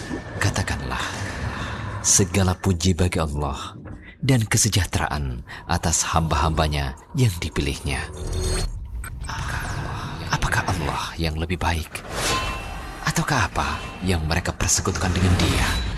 Katakanlah, segala puji bagi Allah dan kesejahteraan atas hamba-hambanya yang dipilihnya. Apakah Allah yang lebih baik? Ataukah apa yang mereka persekutukan dengan Dia?